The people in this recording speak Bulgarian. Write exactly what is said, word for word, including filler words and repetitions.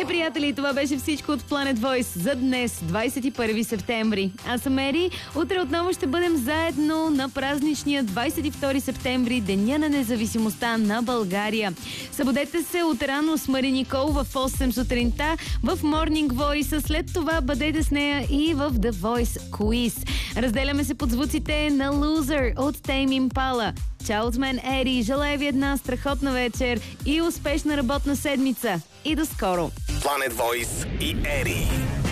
Е, приятели, това беше всичко от Planet Voice за днес, двадесет и първи септември. Аз съм Ери. Утре отново ще бъдем заедно на празничния двадесет и втори септември, Деня на независимостта на България. Събудете се от рано с Мари Никол в осем сутринта в Morning Voice. След това бъдете с нея и в The Voice Quiz. Разделяме се под звуците на Loser от Tame Impala. Чао от мен, Ери. Желая ви една страхотна вечер и успешна работна седмица. И до скоро! Planet Voice и Ери.